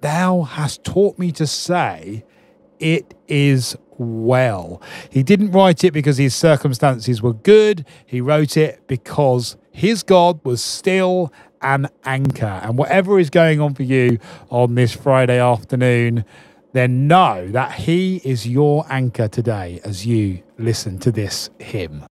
thou hast taught me to say, it is well. He didn't write it because his circumstances were good. He wrote it because his God was still an anchor. And whatever is going on for you on this Friday afternoon, then know that he is your anchor today as you listen to this hymn.